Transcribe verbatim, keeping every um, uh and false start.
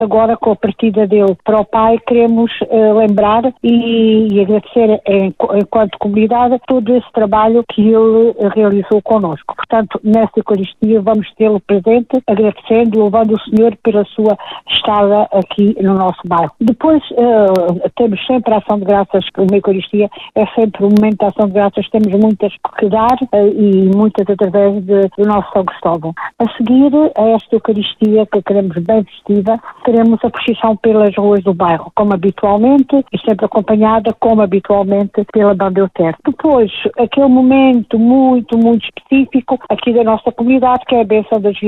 agora com a partida dele para o Pai, queremos uh, lembrar e, e agradecer em, enquanto comunidade todo esse trabalho que ele realizou connosco. Portanto, nesta Eucaristia vamos tê-lo presente, agradecendo e louvando o Senhor pela sua estada aqui no nosso bairro. Depois uh, temos sempre a ação de graças, uma Eucaristia é sempre um momento de ação de graças, temos muitas que dar uh, e muitas através de, do nosso São Cristóvão. A seguir a esta Eucaristia que queremos bem vestida, teremos a procissão pelas ruas do bairro, como habitualmente, e sempre acompanhada, como habitualmente, pela Banda Euter. Depois, aquele momento muito, muito específico aqui da nossa comunidade, que é a bênção das